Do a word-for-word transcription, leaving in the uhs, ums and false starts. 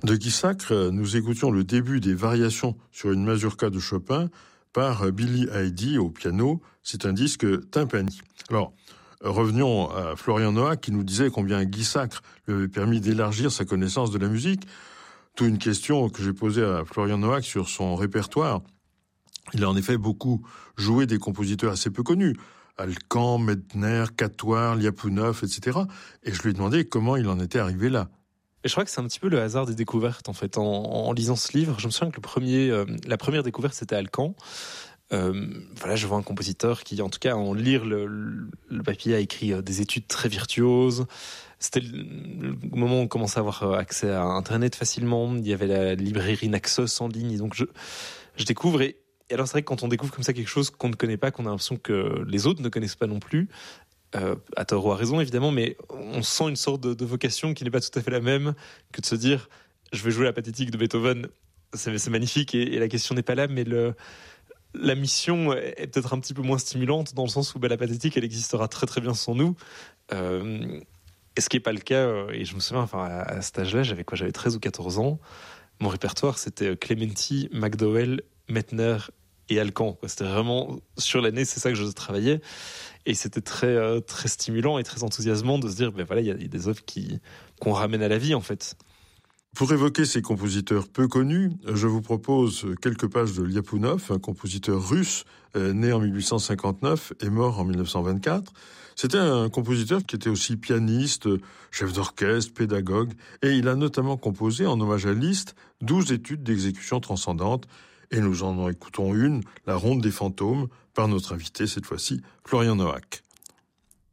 De Guy Sacre, nous écoutions le début des variations sur une mazurka de Chopin par Billy Heidi au piano. C'est un disque Tympani. Alors, revenons à Florian Noack qui nous disait combien Guy Sacre lui avait permis d'élargir sa connaissance de la musique. Tout une question que j'ai posée à Florian Noack sur son répertoire. Il a en effet beaucoup joué des compositeurs assez peu connus. Alkan, Medtner, Quatuor, Liapunov, et cetera. Et je lui ai demandé comment il en était arrivé là. Et je crois que c'est un petit peu le hasard des découvertes, en fait. En, en lisant ce livre, je me souviens que le premier, euh, la première découverte, c'était Alkan. Euh, voilà, je vois un compositeur qui, en tout cas, en lire le, le papier, a écrit euh, des études très virtuoses. C'était le, le moment où on commençait à avoir accès à Internet facilement. Il y avait la librairie Naxos en ligne. Et donc, je, je découvre. Et, et alors, c'est vrai que quand on découvre comme ça quelque chose qu'on ne connaît pas, qu'on a l'impression que les autres ne connaissent pas non plus, Euh, à tort ou à raison évidemment, mais on sent une sorte de, de vocation qui n'est pas tout à fait la même que de se dire je vais jouer la pathétique de Beethoven, c'est, c'est magnifique et, et la question n'est pas là, mais le, la mission est peut-être un petit peu moins stimulante dans le sens où bah, la pathétique elle existera très très bien sans nous, euh, et ce qui n'est pas le cas, et je me souviens enfin, à, à cet âge-là j'avais quoi, j'avais treize ou quatorze ans, mon répertoire c'était Clementi, McDowell, Medtner et Alkan. C'était vraiment sur l'année, c'est ça que je travaillais. Et c'était très, euh, très stimulant et très enthousiasmant de se dire, ben voilà, il y a des œuvres qui, qu'on ramène à la vie, en fait. Pour évoquer ces compositeurs peu connus, je vous propose quelques pages de Liapunov, un compositeur russe, euh, né en mille huit cent cinquante-neuf et mort en mille neuf cent vingt-quatre. C'était un compositeur qui était aussi pianiste, chef d'orchestre, pédagogue, et il a notamment composé, en hommage à Liszt, douze études d'exécution transcendante. Et nous en écoutons une, La Ronde des fantômes, par notre invité cette fois-ci, Florian Noack.